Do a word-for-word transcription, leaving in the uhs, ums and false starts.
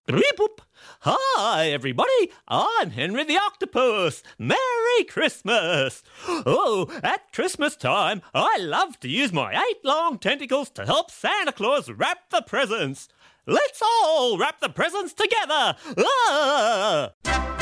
Beep-boop. Hi, everybody. I'm Henry the Octopus. Merry Christmas. Oh, at Christmas time, I love to use my eight long tentacles to help Santa Claus wrap the presents. Let's all wrap the presents together. Ah!